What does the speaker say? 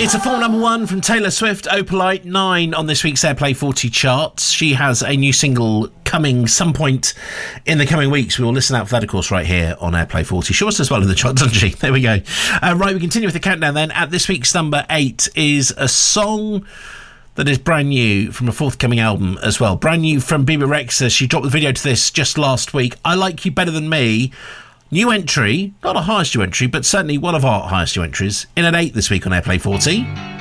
It's a form number 1 from Taylor Swift, Opalite, 9 on this week's Airplay 40 charts. She has a new single coming some point in the coming weeks. We will listen out for that, of course, right here on Airplay 40. Sure does well in the chart, doesn't she? There we go. Right, we continue with the countdown then. At this week's number 8 is a song that is brand new from a forthcoming album as well. Brand new from Bebe Rexha. She dropped the video to this just last week. I Like You Better Than Me. New entry, not our highest new entry, but certainly one of our highest new entries, in at 8 this week on Airplay 40.